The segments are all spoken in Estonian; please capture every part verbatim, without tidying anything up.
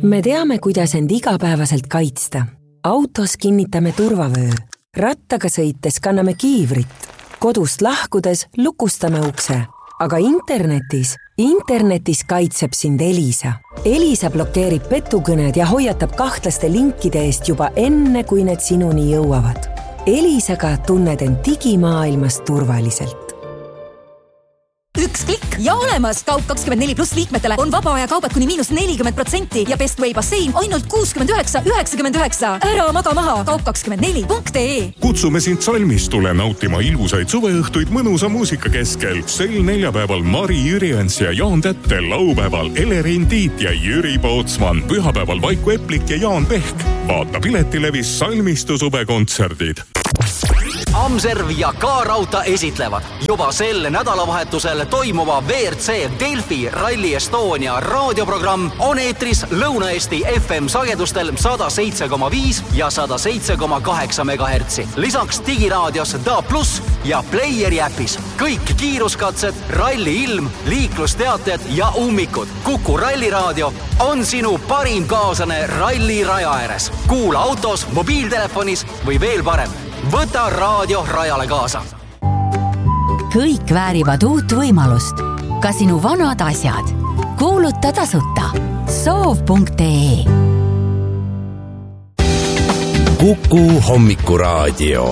Me teame, kuidas end igapäevaselt kaitsta. Autos kinnitame turvavöö. Rattaga sõites kanname kiivrit. Kodust lahkudes lukustame ukse. Aga internetis, internetis kaitseb sind Elisa. Elisa blokeerib petukõned ja hoiatab kahtlaste linkide eest juba enne, kui need sinuni jõuavad. Elisaga tunned end digimaailmas turvaliselt. Üks klikk ja olemas! Kaup kakskümmend neli pluss liikmetele on vaba aja kaubad kuni miinus nelikümmend protsenti ja Best Way bassein ainult kuuskümmend üheksa üheksakümmend üheksa. Ära maga maha! Kaup kakskümmend neli punkt ee. Kutsume sind Salmistule nautima ilmusaid suveõhtuid mõnusa muusika keskel. Sel neljapäeval Mari Jüriens ja Jaan Tätte, laupäeval Elerin Tiit ja Jüri Pootsman, pühapäeval Vaiku Eplik ja Jaan Pehk. Vaata piletilevis Salmistu suvekontserdid. Amserv ja K-Rauta esitlevad juba sel nädalavahetusel toimuva V R C Delfi Rally Estonia raadioprogramm on eetris Lõuna-Eesti F M sagedustel sada seitse koma viis ja sada seitse koma kaheksa megahertsi. Lisaks digiraadios D A plus ja Playeri äpis. Kõik kiiruskatsed, ralli ilm, liiklusteated ja ummikud. Kuku ralliraadio on sinu parim kaaslane ralli raja ääres. Kuula autos, mobiiltelefonis või veel parem. Võta raadio rajale kaasa. Kõik väärivad uut võimalust. Ka sinu vanad asjad. Kuuluta tasuta. soov punkt ee. Kuku hommikuraadio.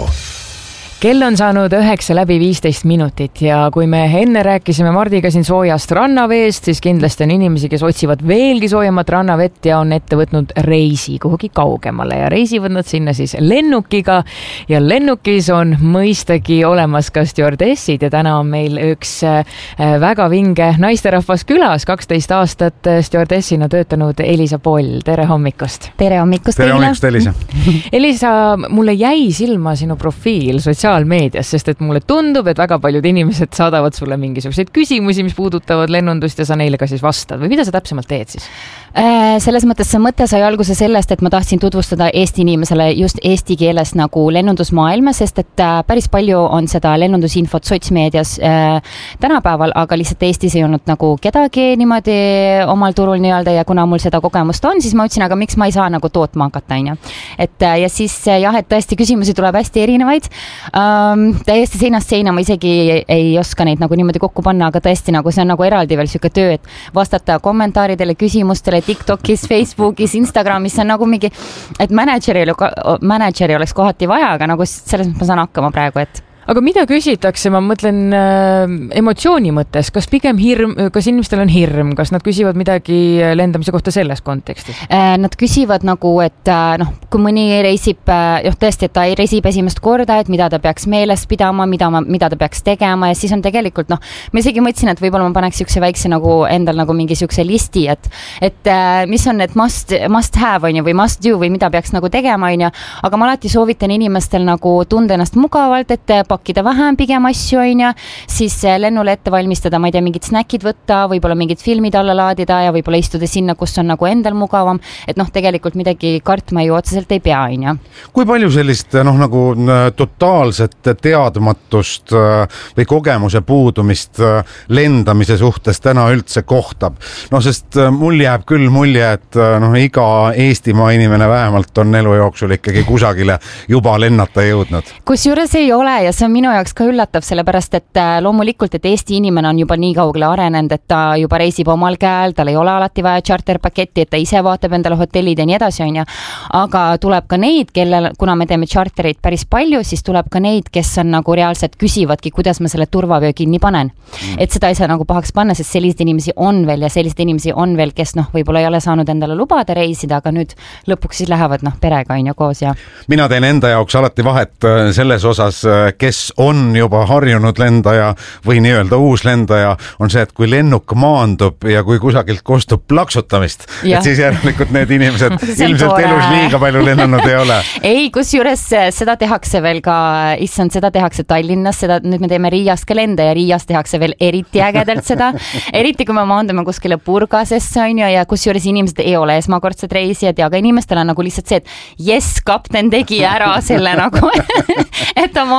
Kell on saanud üheksa läbi viisteist minutit ja kui me enne rääkisime Mardiga siin soojast rannaveest, siis kindlasti on inimesi, kes otsivad veelgi soojemat rannavett ja on ette võtnud reisi kuhugi kaugemale ja reisivad nad sinna siis lennukiga ja lennukis on mõistagi olemas ka stjuardessid ja täna on meil üks väga vinge naisterahvas külas, kaksteist aastat stjuardessina töötanud Elisa Poll. Tere hommikust! Tere hommikust! Tere hommikust, Elisa! Elisa, mulle jäi silma sinu profiil sotsiaal meedias, sest et mulle tundub, et väga paljud inimesed saadavad sulle mingisuguseid küsimusi, mis puudutavad lennundust ja sa neile ka siis vastad. Või mida sa täpsemalt teed siis? Selles mõttes see mõte sai alguse sellest, et ma tahtsin tutvustada Eesti inimesele just eesti keeles nagu lennundusmaailma, sest et päris palju on seda lennundusinfot sotsmeedias tänapäeval, aga lihtsalt Eestis ei olnud nagu kedagi niimoodi omal turul nii-öelda ja kuna mul seda kogemust on, siis ma ütlesin, aga miks ma ei saa nagu tootma hakata, on ju. Et ja siis jah, et tõesti küsimusi tuleb hästi erinevaid. Um, täiesti seinast seina ma isegi ei, ei oska neid nagu niimoodi kokku panna, aga tõesti nagu see on nagu eraldi veel siuke töö, et vastata kommentaaridele, küsimustele TikTokis, Facebookis, Instagramis, see on nagu mingi, et manager'i, manager'i oleks kohati vaja, aga nagu selles ma saan hakkama praegu, et aga mida küsitakse, ma mõtlen äh, emotsiooni mõttes, kas pigem hirm, kas inimestel on hirm, kas nad küsivad midagi lendamise kohta selles kontekstis? Äh, nad küsivad nagu, et äh, noh, kui mõni reisib, äh, joh, tõesti, et ta reisib esimest korda, et mida ta peaks meeles pidama, mida, ma, mida ta peaks tegema ja siis on tegelikult, noh, ma isegi mõtlesin, et võib-olla ma paneks siukse väikse nagu endal nagu mingi siukse listi, et, et äh, mis on need must, must have on ju, või must do või mida peaks nagu tegema on ju, aga ma alati soovitan inimestel nagu tunda ennast mugavalt, et pakkida vähem pigem asju, on ja siis lennule ette valmistada, ma ei tea, mingid snäkid võtta, võib-olla mingid filmid alla laadida ja võib-olla istuda sinna, kus on nagu endal mugavam, et noh, tegelikult midagi kartma ju otseselt ei pea, on ja. Kui palju sellist noh, nagu totaalset teadmatust või kogemuse puudumist lendamise suhtes täna üldse kohtab? No sest mul jääb küll mulje, et noh, iga Eestimaa inimene vähemalt on elu jooksul ikkagi kusagile juba lennata jõudnud. Kus juures ei ole ja see on minu jaoks ka üllatav, sellepärast et loomulikult, et Eesti inimene on juba nii kaugele arenenud, et ta juba reisib omal käel, tal ei ole alati vaja charterpaketti, et ta ise vaatab endale hotellid ja nii edasi, on ja. Aga tuleb ka neid, kellel, kuna me teeme chartereid päris palju, siis tuleb ka neid, kes on nagu reaalselt küsivadki, kuidas ma selle turvavöö kinni panen. Mm. Et seda ei saa nagu pahaks panna, sest sellised inimesi on veel ja sellised inimesi on veel, kes noh, võib-olla ei ole saanud endale lubada reisida, aga nüüd lõpuks siis lähevad noh, perega on ja koos ja. Mina teen enda jaoks alati vahet selles osas, kes on juba harjunud lendaja või nii-öelda uus lendaja, on see, et kui lennuk maandub ja kui kusagilt kostub plaksutamist, ja. Et siis järelikult need inimesed ilmselt tore. Elus liiga palju lennanud ei ole. Ei, kus juures seda tehakse veel ka, issand, seda tehakse Tallinnas, seda nüüd me teeme Riiast ka lenda ja Riias tehakse veel eriti ägedalt seda, eriti kui me maandume kuskile Burgasesse on ju, ja kus juures inimesed ei ole esmakordsed reisijad ja ka inimestel on nagu lihtsalt see, et jess, kapten tegi ära selle nagu, et ta maandus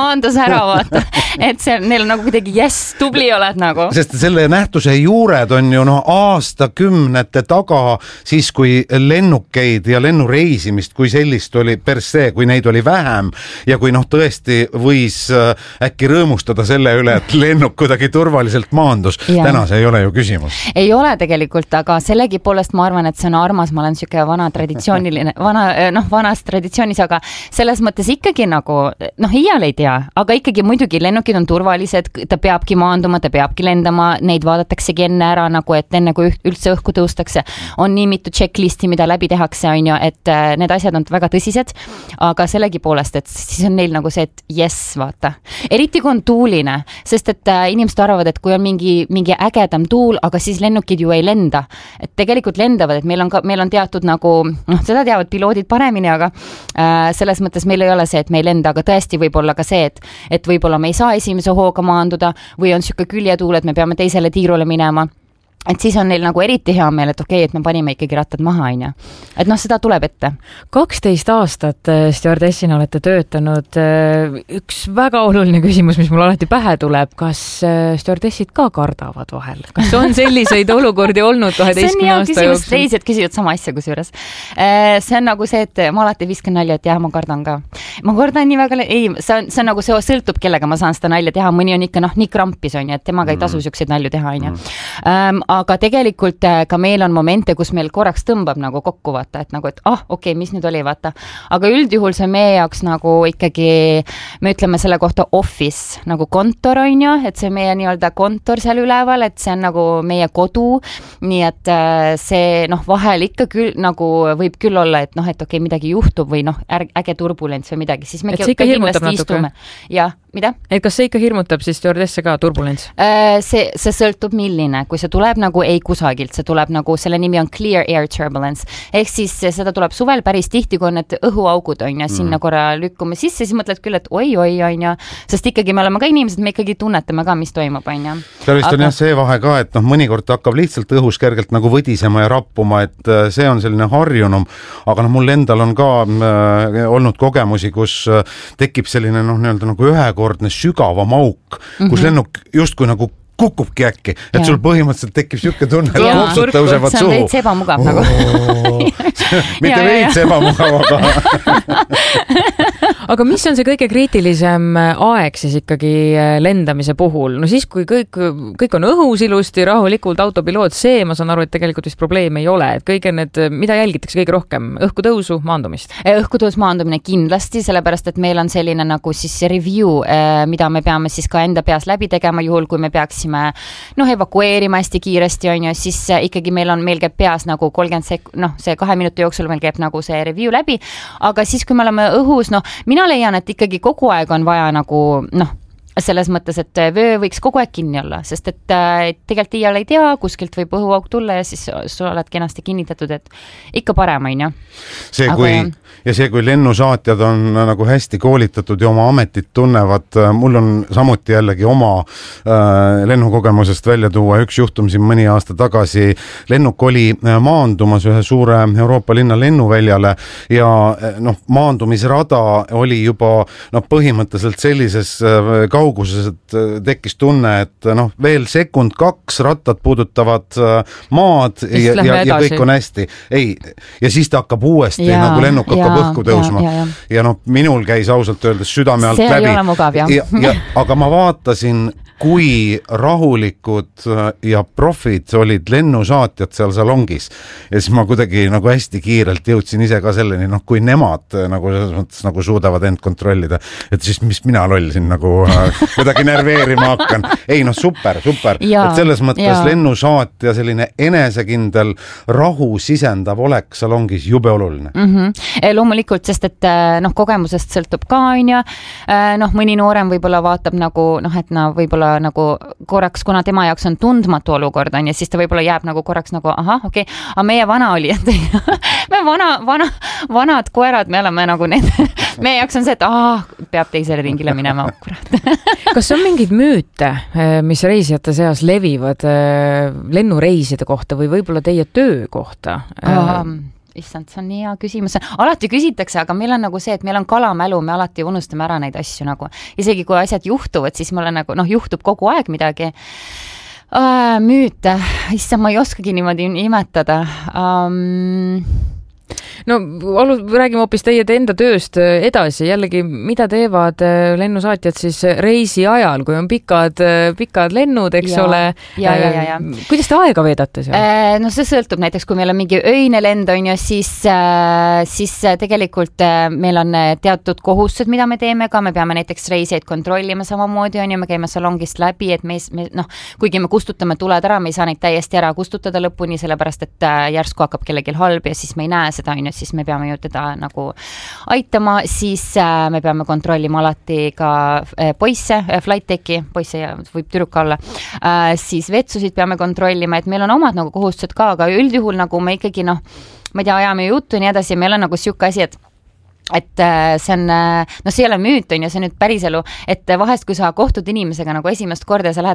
ära vaata, et see, neil on nagu kuidagi jess, tubli oled nagu. Sest selle nähtuse juured on ju noh aastakümnete taga, siis kui lennukeid ja lennureisimist kui sellist oli per se, kui neid oli vähem ja kui noh tõesti võis äkki rõõmustada selle üle, et lennuk kuidagi turvaliselt maandus. Täna see ei ole ju küsimus. Ei ole tegelikult, aga sellegi poolest ma arvan, et see on armas, ma olen siuke vana traditsiooniline, vana, noh, vanas traditsioonis, aga selles mõttes ikkagi nagu, noh, iial ei tea, aga ikkagi muidugi lennukid on turvalised, ta peabki maanduma, ta peabki lendama, neid vaadataksegi enne ära nagu, et enne kui üldse õhku tõustakse, on nii mitu checklisti, mida läbi tehakse, on ju, et need asjad on väga tõsised, aga sellegi poolest, et siis on neil nagu see, et jess, vaata. Eriti kui on tuuline, sest et inimesed arvavad, et kui on mingi, mingi ägedam tuul, aga siis lennukid ju ei lenda. Et tegelikult lendavad, et meil on, ka, meil on teatud nagu, noh, seda teavad piloodid paremini, aga äh, selles mõttes meil ei ole see, et me ei lenda, aga tõesti võib olla ka see, et, et võib-olla me ei saa esimese hooga maanduda või on siuke küljetuul, et me peame teisele tiirule minema. Et siis on neil nagu eriti hea meel, et okei, okay, et me panime ikkagi rattad maha, on ju. Et noh, seda tuleb ette. kaksteist aastat stewardessina olete töötanud. Üks väga oluline küsimus, mis mul alati pähe tuleb, kas stewardessid ka kardavad vahel? Kas on selliseid olukordi olnud kaheteistkümne aasta jooksul? Teised küsivad sama asja kusjuures. See on nagu see, et ma alati viskan nalja, et jah, ma kardan ka. Ma kardan nii väga, ei, see on, see on nagu see sõltub, kellega ma saan seda nalja teha. Mõni on ikka noh, nii krampis, on ju, et temaga ei tasu siukseid nalju teha, on ju. Um, aga tegelikult ka meil on momente, kus meil korraks tõmbab nagu kokku vaata, et nagu, et ah, okei, okay, mis nüüd oli vaata. Aga üldjuhul see meie jaoks nagu ikkagi, me ütleme selle kohta office, nagu kontor on ju, et see meie nii-öelda kontor seal üleval, et see on nagu meie kodu, nii et see noh, vahel ikka küll nagu võib küll olla, et noh, et okei, okay, midagi juhtub või noh, äge turbulents või midagi, siis me kindlasti istume. Jah, mida? Et kas see ikka hirmutab siis stewardesse ka turbulents? See, see sõltub milline, kui see tuleb nagu ei kusagilt, see tuleb nagu, selle nimi on clear air turbulence, ehk siis seda tuleb suvel päris tihti, kui on need õhuaugud on ja sinna mm. korra lükkume sisse, siis mõtled küll, et oi, oi, on ja, sest ikkagi me oleme ka inimesed, me ikkagi tunnetame ka, mis toimub, on ja. Seal vist on Aga... jah see vahe ka, et noh, mõnikord hakkab lihtsalt õhus kergelt nagu võdisema ja rappuma, et see on selline harjunum, aga noh, mul endal on ka äh, olnud kogemusi, kus äh, tekib selline noh, nii-öelda nagu ühekordne sügavam auk, kus mm-hmm. lennuk justkui nagu kukubki äkki, et ja. Sul põhimõtteliselt tekib siuke tunne, et kopsud tõusevad suhu. See on veits ebamugav oh, nagu. Mitte veits ebamugav, aga... aga mis on see kõige kriitilisem aeg siis ikkagi lendamise puhul? No siis, kui kõik, kõik on õhus ilusti, rahulikult, autopiloot, see ma saan aru, et tegelikult vist probleem ei ole. Et kõige need, mida jälgitakse kõige rohkem? Õhkutõusu, maandumist? Õhkutõus, maandumine kindlasti, sellepärast, et meil on selline nagu siis review, mida me peame siis ka enda peas läbi tegema, juhul kui me peaks noh, evakueerima hästi kiiresti on ju, siis ikkagi meil on, meil käib peas nagu kolmkümmend sek-, noh, see kahe minuti jooksul meil käib nagu see review läbi, aga siis, kui me oleme õhus, noh, mina leian, et ikkagi kogu aeg on vaja nagu, noh, selles mõttes, et vöö võiks kogu aeg kinni olla, sest et tegelikult iial ei tea, kuskilt võib õhuauk tulla ja siis sul oled kenasti kinnitatud, et ikka parem on ju. See, kui, ja see, kui lennusaatjad on nagu hästi koolitatud ja oma ametit tunnevad, mul on samuti jällegi oma äh, lennukogemusest välja tuua üks juhtum siin mõni aasta tagasi. Lennuk oli maandumas ühe suure Euroopa linna lennuväljale ja noh, maandumisrada oli juba noh, põhimõtteliselt sellises äh, kauguses, et tekkis tunne, et noh, veel sekund kaks rattad puudutavad maad ja, ja, ja kõik on hästi. Ei, ja siis ta hakkab uuesti, ja, nagu lennuk hakkab ja, õhku tõusma. Ja, ja, ja. ja noh, minul käis ausalt öeldes südame alt see läbi. See ei ole mugav, jah. Ja, ja, aga ma vaatasin, kui rahulikud ja profid olid lennusaatjad seal salongis. Ja siis ma kuidagi nagu hästi kiirelt jõudsin ise ka selleni, noh, kui nemad nagu, nagu suudavad end kontrollida, et siis mis mina lollsin nagu kuidagi nerveerima hakkan. Ei, noh, super, super. Ja, et selles mõttes ja. Lennusaatja selline enesekindel rahu sisendav olek salongis jube oluline. Mm-hmm. Loomulikult, sest et noh, kogemusest sõltub ka, on ja noh, mõni noorem võib-olla vaatab nagu, noh, et na, võib-olla nagu korraks, kuna tema jaoks on tundmatu olukord on ja siis ta võib-olla jääb nagu korraks nagu ahah, okei, okay. aga meie vana oli, et me vana, vana, vanad koerad, me oleme nagu need, meie jaoks on see, et ah, peab teisele ringile minema. Kas on mingeid müüte, mis reisijate seas levivad lennureiside kohta või võib-olla teie töö kohta? Um, issand, see on nii hea küsimus. Alati küsitakse, aga meil on nagu see, et meil on kalamälu, me alati unustame ära neid asju nagu. Isegi kui asjad juhtuvad, siis mulle nagu, noh, juhtub kogu aeg midagi. Uh, müüte, issand, ma ei oskagi niimoodi nimetada. Um... No alu, räägime hoopis teie enda tööst edasi, jällegi, mida teevad lennusaatjad siis reisi ajal, kui on pikad, pikad lennud, eks ja, ole. Ja, ja, ja, ja. Kuidas te aega veedate seal? No see sõltub, näiteks kui meil on mingi öine lend, on ju, siis, siis tegelikult meil on teatud kohustused, mida me teeme ka, me peame näiteks reiseid kontrollima samamoodi, on ju, me käime salongist läbi, et me, me noh, kuigi me kustutame tuled ära, me ei saa neid täiesti ära kustutada lõpuni, sellepärast, et järsku hakkab kellegil halb ja siis me ei näe seda, on ju, siis me peame ju teda nagu aitama, siis äh, me peame kontrollima alati ka äh, poisse, äh, flight decki, poisse ja võib tüdruka olla, äh, siis vetsusid peame kontrollima, et meil on omad nagu kohustused ka, aga üldjuhul nagu me ikkagi noh, ma ei tea, ajame juttu ja nii edasi, meil on nagu siuke asi, et et see on, no see ei ole müüt, on ja see on nüüd päriselu, et vahest, kui sa kohtud inimesega nagu esimest korda ja sa lähed